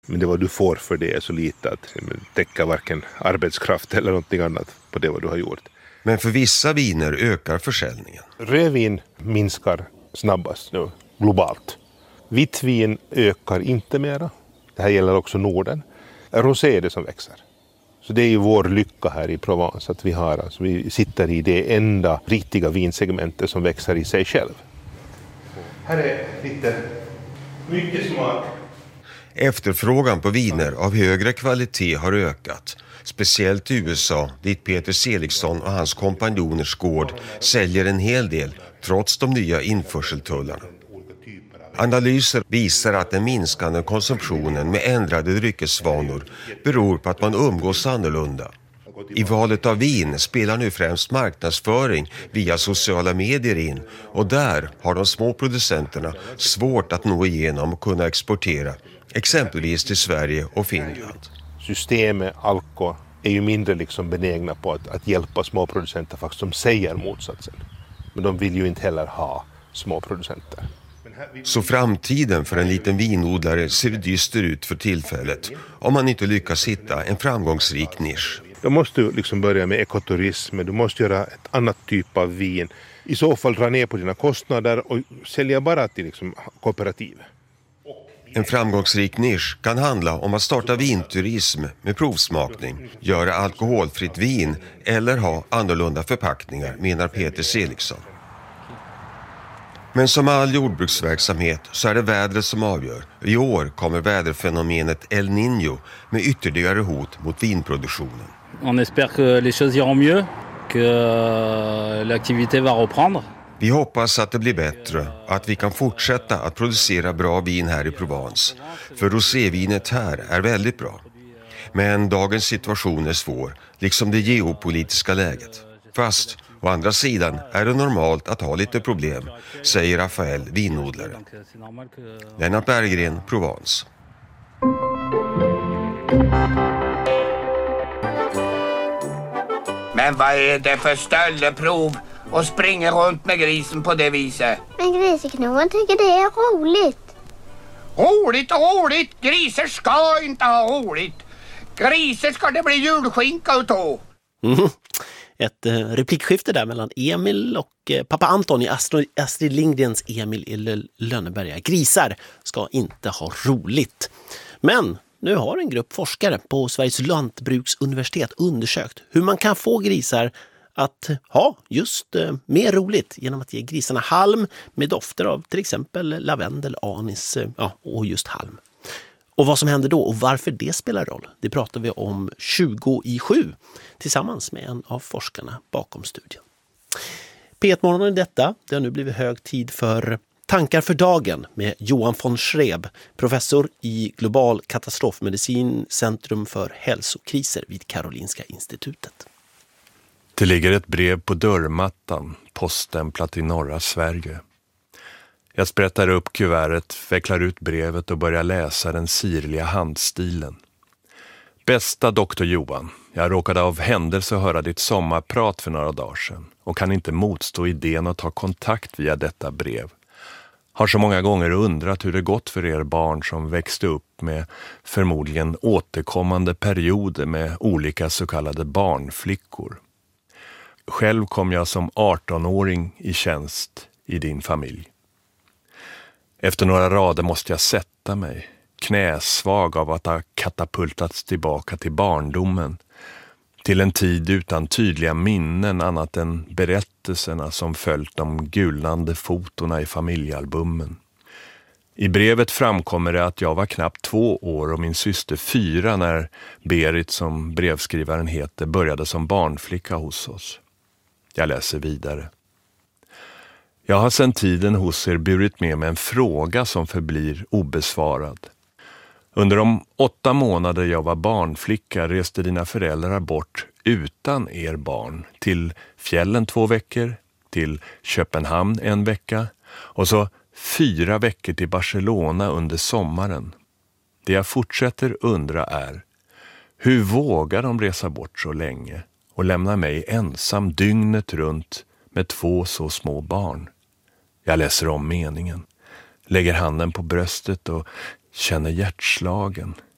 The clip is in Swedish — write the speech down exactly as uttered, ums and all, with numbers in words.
Men det vad du får för det är så lite att det täcker varken arbetskraft eller någonting annat på det vad du har gjort. Men för vissa viner ökar försäljningen. Rödvin minskar snabbast nu globalt. Vitt vin ökar inte mera. Det här gäller också Norden. Rosé är det som växer. Så det är ju vår lycka här i Provence att vi har, alltså vi sitter i det enda riktiga vinsegmentet som växer i sig själv. Här är lite mycket smak. Efterfrågan på viner av högre kvalitet har ökat. Speciellt i U S A, dit Peter Seligsson och hans kompanjoners gård säljer en hel del trots de nya införseltullarna. Analyser visar att den minskande konsumtionen med ändrade dryckesvanor beror på att man umgås annorlunda. I valet av vin spelar nu främst marknadsföring via sociala medier in och där har de små producenterna svårt att nå igenom och kunna exportera, exempelvis till Sverige och Finland. Systemet, Alko, är ju mindre liksom benägna på att, att hjälpa små producenter faktiskt som säger motsatsen. Men de vill ju inte heller ha små producenter. Så framtiden för en liten vinodlare ser dyster ut för tillfället om man inte lyckas hitta en framgångsrik nisch. Då måste du liksom börja med ekoturism, du måste göra ett annat typ av vin. I så fall dra ner på dina kostnader och sälja bara till liksom kooperativ. En framgångsrik nisch kan handla om att starta vinturism med provsmakning, göra alkoholfritt vin eller ha annorlunda förpackningar, menar Peter Seligsson. Men som all jordbruksverksamhet så är det vädret som avgör. I år kommer väderfenomenet El Niño med ytterligare hot mot vinproduktionen. On espère que les choses iront mieux, que l'activité va reprendre. Vi hoppas att det blir bättre, att vi kan fortsätta att producera bra vin här i Provence. För rosévinet här är väldigt bra. Men dagens situation är svår, liksom det geopolitiska läget. Fast, å andra sidan är det normalt att ha lite problem, säger Rafael, vinodlare. Lennart Berggren, Provence. Men vad är det för stölleprov och springer runt med grisen på det viset? Men griseknoen tycker det är roligt. Roligt och roligt! Griser ska inte ha roligt. Griser ska det bli julskinka utav. Mm. Ett eh, replikskifte där mellan Emil och eh, pappa Anton i Astrid, Astrid Lindgrens Emil i Lönneberga. Grisar ska inte ha roligt. Men nu har en grupp forskare på Sveriges lantbruksuniversitet undersökt hur man kan få grisar att ha just eh, mer roligt genom att ge grisarna halm med dofter av till exempel lavendel, anis eh, ja, och just halm. Och vad som händer då och varför det spelar roll, det pratar vi om tjugo i sju tillsammans med en av forskarna bakom studien. P ett-morgonen i detta, det har nu blivit hög tid för Tankar för dagen med Johan von Schreb, professor i global katastrofmedicin, Centrum för hälsokriser vid Karolinska institutet. Det ligger ett brev på dörrmattan, poststämplat i norra Sverige. Jag sprättar upp kuvertet, vecklar ut brevet och börjar läsa den sirliga handstilen. Bästa doktor Johan, jag råkade av händelse höra ditt sommarprat för några dagar sedan och kan inte motstå idén att ta kontakt via detta brev. Har så många gånger undrat hur det gått för er barn som växte upp med förmodligen återkommande perioder med olika så kallade barnflickor. Själv kom jag som artonåring i tjänst i din familj. Efter några rader måste jag sätta mig, knäsvag av att ha katapultats tillbaka till barndomen, till en tid utan tydliga minnen annat än berättelserna som följt de gulnande fotorna i familjealbumen. I brevet framkommer det att jag var knappt två år och min syster fyra när Berit, som brevskrivaren heter, började som barnflicka hos oss. Jag läser vidare. Jag har sedan tiden hos er burit med mig en fråga som förblir obesvarad. Under de åtta månader jag var barnflicka reste dina föräldrar bort utan er barn till fjällen två veckor, till Köpenhamn en vecka och så fyra veckor till Barcelona under sommaren. Det jag fortsätter undra är, hur vågar de resa bort så länge och lämna mig ensam dygnet runt med två så små barn? Jag läser om meningen, lägger handen på bröstet och känner hjärtslagen,